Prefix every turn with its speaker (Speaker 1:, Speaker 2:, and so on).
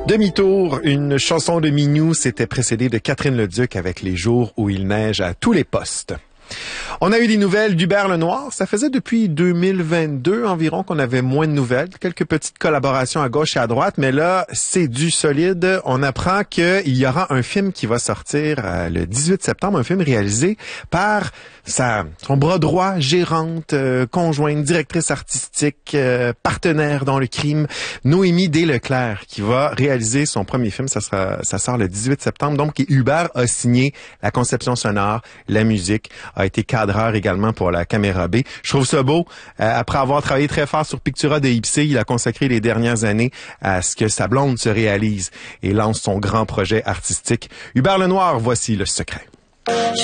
Speaker 1: Demi-tour, une chanson de Minou, c'était précédé de Catherine Leduc avec Les jours où il neige à tous les postes. On a eu des nouvelles d'Hubert Lenoir. Ça faisait depuis 2022 environ qu'on avait moins de nouvelles. Quelques petites collaborations à gauche et à droite, mais là, c'est du solide. On apprend qu'il y aura un film qui va sortir le 18 septembre, un film réalisé par son bras droit, gérante, conjointe, directrice artistique, partenaire dans le crime, Noémie Desleclerc, qui va réaliser son premier film. Ça sort le 18 septembre. Donc, Hubert a signé la conception sonore, la musique, a été cadreur également pour la caméra B. Je trouve ça beau. Après avoir travaillé très fort sur Pictura de Ipsy, il a consacré les dernières années à ce que sa blonde se réalise et lance son grand projet artistique. Hubert Lenoir, voici Le Secret.
Speaker 2: Je